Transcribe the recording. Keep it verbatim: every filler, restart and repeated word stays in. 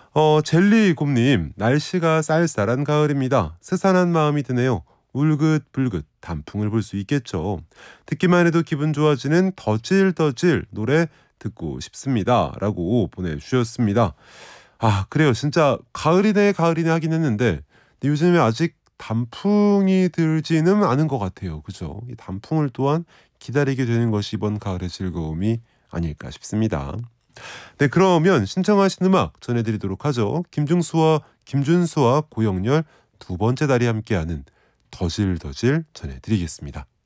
어, 젤리곰님, 날씨가 쌀쌀한 가을입니다. 스산한 마음이 드네요. 울긋불긋 단풍을 볼 수 있겠죠. 듣기만 해도 기분 좋아지는 더질더질 노래 듣고 싶습니다. 라고 보내주셨습니다. 아, 그래요. 진짜 가을이네 가을이네 하긴 했는데 근데 요즘에 아직 단풍이 들지는 않은 것 같아요. 그죠? 이 단풍을 또한 기다리게 되는 것이 이번 가을의 즐거움이 아닐까 싶습니다. 네, 그러면 신청하신 음악 전해드리도록 하죠. 김중수와 김준수와 고영렬 두 번째 달이 함께하는 더질더질 전해드리겠습니다.